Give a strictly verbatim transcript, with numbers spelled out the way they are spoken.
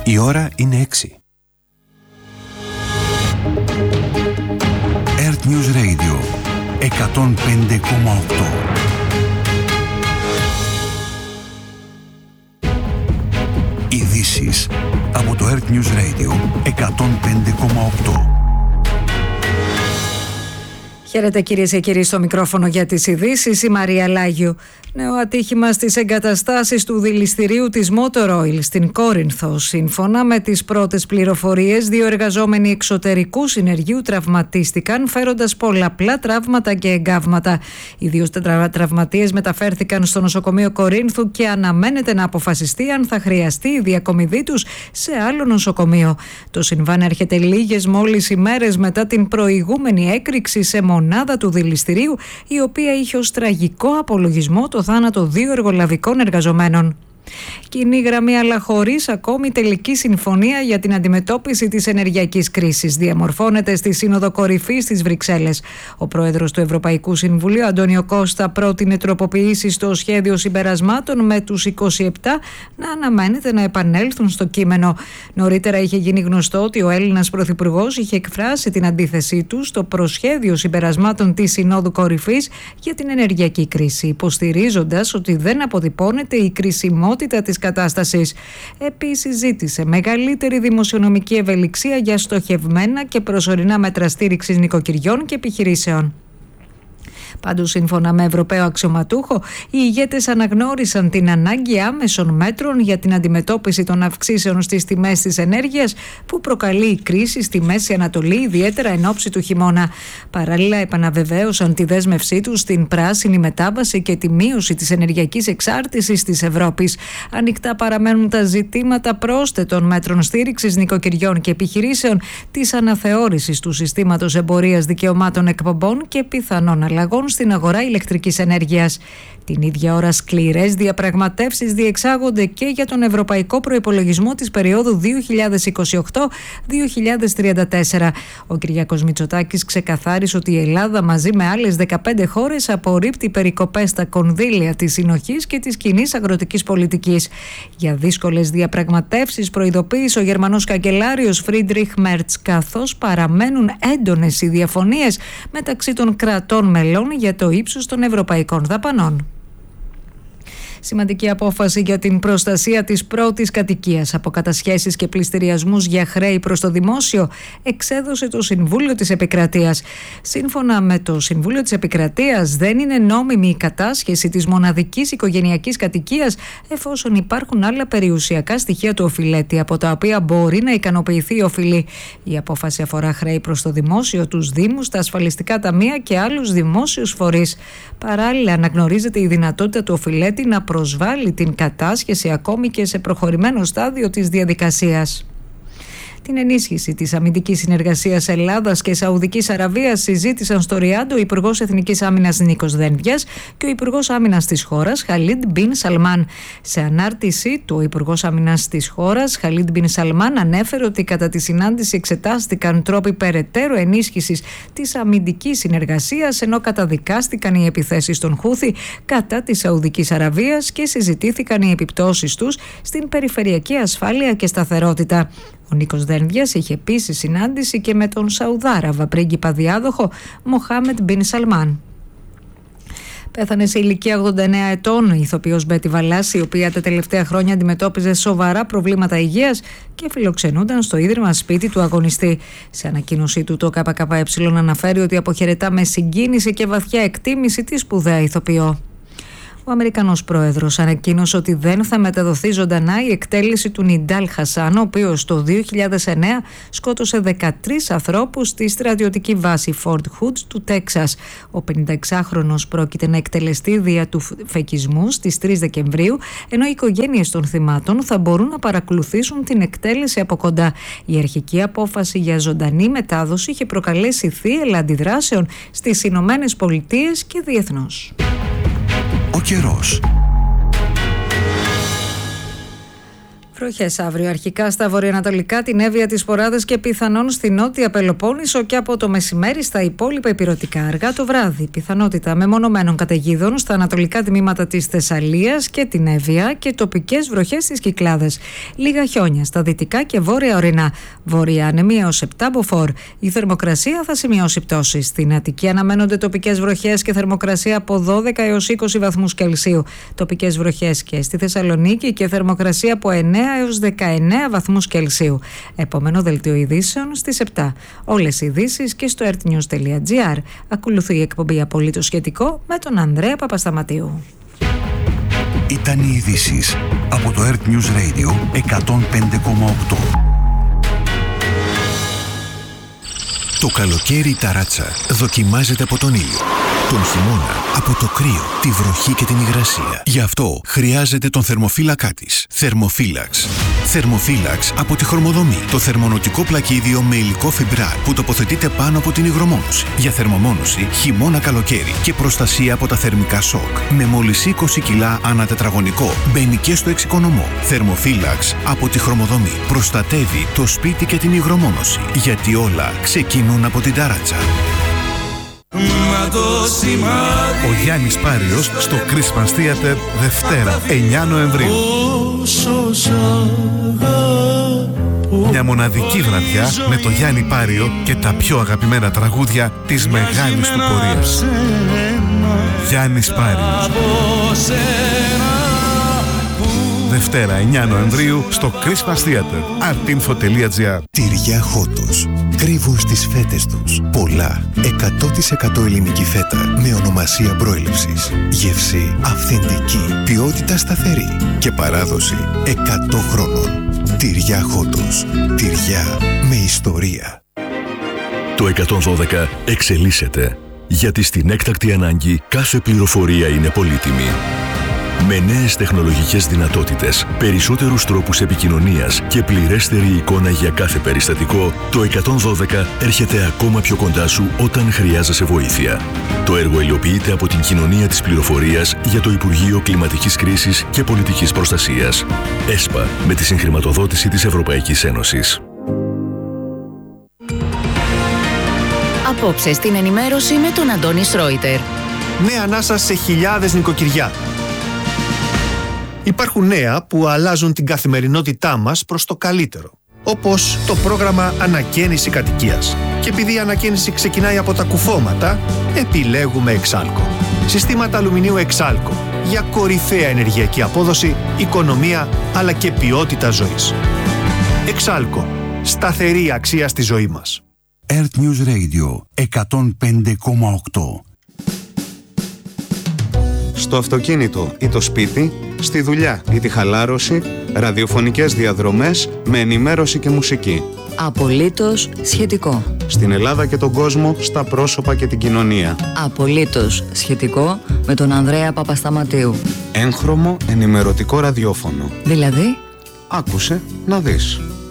Η ώρα είναι έξι. Earth News Radio εκατόν πέντε κόμμα οκτώ. Ειδήσεις από το Earth News Radio εκατόν πέντε κόμμα οκτώ. Χαίρετε κυρίες και κύριοι, στο μικρόφωνο για τις ειδήσεις η Μαρία Λάγιου. Νέο ατύχημα στις εγκαταστάσεις του δηληστηρίου της Motor Oil στην Κόρινθο. Σύμφωνα με τις πρώτες πληροφορίες, δύο εργαζόμενοι εξωτερικού συνεργείου τραυματίστηκαν, φέροντας πολλαπλά τραύματα και εγκάβματα. Οι δύο τραυματίες μεταφέρθηκαν στο νοσοκομείο Κορίνθου και αναμένεται να αποφασιστεί αν θα χρειαστεί η διακομιδή τους σε άλλο νοσοκομείο. Το συμβάν έρχεται λίγες μόλις ημέρες μετά την προηγούμενη έκρηξη σε μονάδα του δηληστηρίου, η οποία είχε ως τραγικό απολογισμό το θάνατο δύο εργολαβικών εργαζομένων. Κοινή γραμμή, αλλά χωρίς ακόμη τελική συμφωνία για την αντιμετώπιση της ενεργειακής κρίσης, διαμορφώνεται στη Σύνοδο Κορυφής στις Βρυξέλλες. Ο πρόεδρος του Ευρωπαϊκού Συμβουλίου, Αντώνιο Κώστα, πρότεινε τροποποιήσεις στο σχέδιο συμπερασμάτων, με τους είκοσι επτά να αναμένεται να επανέλθουν στο κείμενο. Νωρίτερα είχε γίνει γνωστό ότι ο Έλληνας Πρωθυπουργός είχε εκφράσει την αντίθεσή του στο προσχέδιο συμπερασμάτων της Συνόδου Κορυφής για την ενεργειακή κρίση, υποστηρίζοντας ότι δεν αποτυπώνεται η κρισιμότητα της κατάστασης. Επίσης ζήτησε μεγαλύτερη δημοσιονομική ευελιξία για στοχευμένα και προσωρινά μέτρα στήριξης νοικοκυριών και επιχειρήσεων. Πάντως, σύμφωνα με Ευρωπαίο αξιωματούχο, οι ηγέτες αναγνώρισαν την ανάγκη άμεσων μέτρων για την αντιμετώπιση των αυξήσεων στις τιμές της ενέργειας που προκαλεί η κρίση στη Μέση Ανατολή, ιδιαίτερα εν ώψη του χειμώνα. Παράλληλα, επαναβεβαίωσαν τη δέσμευσή τους στην πράσινη μετάβαση και τη μείωση της ενεργειακής εξάρτησης της Ευρώπης. Ανοιχτά παραμένουν τα ζητήματα πρόσθετων μέτρων στήριξης νοικοκυριών και επιχειρήσεων, της αναθεώρησης του συστήματος εμπορίας δικαιωμάτων εκπομπών και πιθανών αλλαγών στην αγορά ηλεκτρικής ενέργειας. Την ίδια ώρα, σκληρές διαπραγματεύσεις διεξάγονται και για τον ευρωπαϊκό προϋπολογισμό της περίοδου δύο χιλιάδες είκοσι οκτώ δύο χιλιάδες τριάντα τέσσερα. Ο Κυριάκος Μητσοτάκης ξεκαθάρισε ότι η Ελλάδα μαζί με άλλες δεκαπέντε χώρες απορρίπτει περικοπές στα κονδύλια της συνοχής και της κοινής αγροτικής πολιτικής. Για δύσκολες διαπραγματεύσεις προειδοποίησε ο Γερμανός καγκελάριος Φρίντριχ Μέρτς, καθώς παραμένουν έντονες οι διαφωνίες μεταξύ των κρατών μελών για το ύψος των ευρωπαϊκών δαπανών. Σημαντική απόφαση για την προστασία της πρώτης κατοικίας από κατασχέσεις και πληστηριασμούς για χρέη προς το δημόσιο εξέδωσε το Συμβούλιο της Επικρατείας. Σύμφωνα με το Συμβούλιο της Επικρατείας, δεν είναι νόμιμη η κατάσχεση της μοναδικής οικογενειακής κατοικίας, εφόσον υπάρχουν άλλα περιουσιακά στοιχεία του οφειλέτη από τα οποία μπορεί να ικανοποιηθεί η οφειλή. Η απόφαση αφορά χρέη προς το δημόσιο, τους δήμους, τα ασφαλιστικά ταμεία και άλλους δημόσιους φορείς. Παράλληλα, αναγνωρίζεται η δυνατότητα του οφειλέτη να προσβάλλει την κατάσχεση ακόμη και σε προχωρημένο στάδιο της διαδικασίας. Την ενίσχυση της αμυντικής συνεργασίας Ελλάδας και Σαουδικής Αραβίας συζήτησαν στο Ριάντο ο Υπουργός Εθνικής Άμυνας Νίκος Δένδιας και ο Υπουργός Άμυνας της χώρας Χαλίντ Μπιν Σαλμάν. Σε ανάρτησή του, ο Υπουργός Άμυνας της χώρας Χαλίντ Μπιν Σαλμάν ανέφερε ότι κατά τη συνάντηση εξετάστηκαν τρόποι περαιτέρω ενίσχυσης της αμυντικής συνεργασίας, ενώ καταδικάστηκαν οι επιθέσεις των Χούθι κατά της Σαουδικής Αραβίας και συζητήθηκαν οι επιπτώσεις τους στην περιφερειακή ασφάλεια και σταθερότητα. Ο Νίκος Δένδιας είχε επίσης συνάντηση και με τον Σαουδάραβα πρίγκιπα διάδοχο Μοχάμετ Μπιν Σαλμάν. Πέθανε σε ηλικία ογδόντα εννέα ετών η ηθοποιός Μπέτη Βαλάση, η οποία τα τελευταία χρόνια αντιμετώπιζε σοβαρά προβλήματα υγείας και φιλοξενούνταν στο ίδρυμα σπίτι του αγωνιστή. Σε ανακοίνωσή του, το ΚΚΕ αναφέρει ότι αποχαιρετά με συγκίνηση και βαθιά εκτίμηση τη σπουδαία ηθοποιό. Ο Αμερικανός πρόεδρος ανακοίνωσε ότι δεν θα μεταδοθεί ζωντανά η εκτέλεση του Νιντάλ Χασάν, ο οποίος το δύο χιλιάδες εννέα σκότωσε δεκατρείς ανθρώπους στη στρατιωτική βάση Fort Hood του Τέξας. Ο πενηνταεξάχρονος πρόκειται να εκτελεστεί δια του φεκισμού στις τρεις Δεκεμβρίου, ενώ οι οικογένειες των θυμάτων θα μπορούν να παρακολουθήσουν την εκτέλεση από κοντά. Η αρχική απόφαση για ζωντανή μετάδοση είχε προκαλέσει θύελλα αντιδράσεων στις Ηνωμένες Πολιτείες και διεθνώς. Ο καιρός. Βροχές αύριο αρχικά στα βορειοανατολικά, την Εύβοια, τις Ποράδες και πιθανόν στη νότια Πελοπόννησο και από το μεσημέρι στα υπόλοιπα ηπειρωτικά. Αργά το βράδυ, πιθανότητα μεμονωμένων καταιγίδων στα ανατολικά τμήματα της Θεσσαλίας και την Εύβοια και τοπικές βροχές στις Κυκλάδες. Λίγα χιόνια στα δυτικά και βόρεια ορεινά. Βόρεια άνεμη έως επτά μποφόρ. Η θερμοκρασία θα σημειώσει πτώσεις. Στην Αττική αναμένονται τοπικές βροχές και θερμοκρασία από δώδεκα έως είκοσι βαθμούς Κελσίου. Τοπικές βροχές και στη Θεσσαλονίκη και θερμοκρασία από εννέα έως δεκαεννέα βαθμούς Κελσίου. Επόμενο δελτίο ειδήσεων στις επτά. Όλες οι ειδήσεις και στο ερτνιούς τελεία τζι άρ. Ακολουθεί η εκπομπή Απολύτως Σχετικό με τον Ανδρέα Παπασταματίου. Ήταν οι ειδήσεις από το Earth News Radio εκατόν πέντε κόμμα οκτώ. Το καλοκαίρι η ταράτσα δοκιμάζεται από τον ήλιο. Τον χειμώνα από το κρύο, τη βροχή και την υγρασία. Γι' αυτό χρειάζεται τον θερμοφύλακά της. Θερμοφύλαξ. Θερμοφύλαξ από τη Χρωμοδομή. Το θερμονοτικό πλακίδιο με υλικό φιμπράρ που τοποθετείται πάνω από την υγρομόνωση. Για θερμομόνωση χειμώνα-καλοκαίρι και προστασία από τα θερμικά σοκ. Με μόλις είκοσι κιλά ανά τετραγωνικό. Μπαίνει και στο εξοικονομό. Θερμοφύλαξ από τη Χρωμοδομή. Προστατεύει το σπίτι και την υγρομόνωση. Γιατί όλα ξεκινούν από την ταράτσα. Ο Γιάννης Πάριος στο Christmas Theater Δευτέρα εννέα Νοεμβρίου. Μια μοναδική βραδιά με το Γιάννη Πάριο και τα πιο αγαπημένα τραγούδια της μεγάλης του πορείας. Γιάννης Πάριος. Δευτέρα εννέα Νοεμβρίου στο Christmas Theater. artinfo τελεία τζι άρ. Τυριά Χότος. Κρύβουν στις φέτες τους πολλά. εκατό τοις εκατό ελληνική φέτα με ονομασία προέλευσης. Γεύση αυθεντική. Ποιότητα σταθερή. Και παράδοση εκατό χρόνων. Τυριά Χότος. Τυριά με ιστορία. Το εκατόν δώδεκα εξελίσσεται. Γιατί στην έκτακτη ανάγκη κάθε πληροφορία είναι πολύτιμη. Με νέες τεχνολογικές δυνατότητες, περισσότερους τρόπους επικοινωνίας και πληρέστερη εικόνα για κάθε περιστατικό, το εκατόν δώδεκα έρχεται ακόμα πιο κοντά σου όταν χρειάζεσαι βοήθεια. Το έργο υλοποιείται από την Κοινωνία της Πληροφορίας για το Υπουργείο Κλιματικής Κρίσης και Πολιτικής Προστασίας. ΕΣΠΑ, με τη συγχρηματοδότηση της Ευρωπαϊκής Ένωσης. Απόψε στην ενημέρωση με τον Αντώνη Σρόιτερ. Νέα ανάσα σε χιλιάδες νοικοκυριά. Υπάρχουν νέα που αλλάζουν την καθημερινότητά μας προς το καλύτερο. Όπως το πρόγραμμα Ανακαίνιση Κατοικίας. Και επειδή η ανακαίνιση ξεκινάει από τα κουφώματα, επιλέγουμε Εξάλκο. Συστήματα αλουμινίου Εξάλκο για κορυφαία ενεργειακή απόδοση, οικονομία αλλά και ποιότητα ζωής. Εξάλκο. Σταθερή αξία στη ζωή μας. Earth News Radio εκατόν πέντε κόμμα οκτώ. Στο αυτοκίνητο ή το σπίτι, στη δουλειά ή τη χαλάρωση, ραδιοφωνικές διαδρομές με ενημέρωση και μουσική. Απολύτως σχετικό. Στην Ελλάδα και τον κόσμο, στα πρόσωπα και την κοινωνία. Απολύτως σχετικό με τον Ανδρέα Παπασταματίου. Έγχρωμο ενημερωτικό ραδιόφωνο. Δηλαδή, άκουσε να δεις.